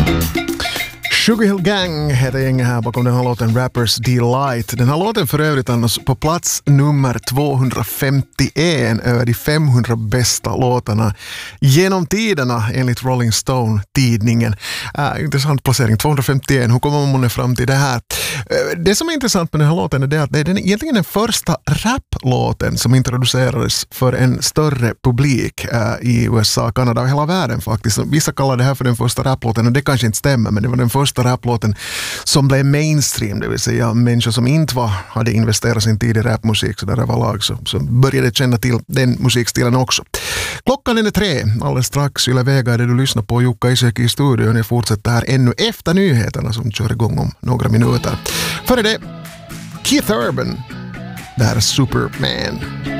Sugar Hill Gang heter gänget här bakom den här låten Rappers Delight. Den här låten för övrigt annars på plats nummer 251 över de 500 bästa låtarna genom tiderna enligt Rolling Stone-tidningen. Intressant placering, 251. Hur kommer man fram till det här? Det som är intressant med den här låten är det att det är egentligen den första raplåten som introducerades för en större publik i USA, Kanada och hela världen faktiskt. Vissa kallar det här för den första raplåten och det kanske inte stämmer, men det var den första raplåten som blev mainstream, det vill säga människor som inte hade investerat sin tid i rapmusik så där överlag så började känna till den musikstilen också. Klockan är 3, alldeles strax Yle Vega är det du lyssnar på. Jukka Isäki i studion. Jag fortsätter här ännu efter nyheterna som kör igång om några minuter. Före det, Keith Urban, det här är Superman.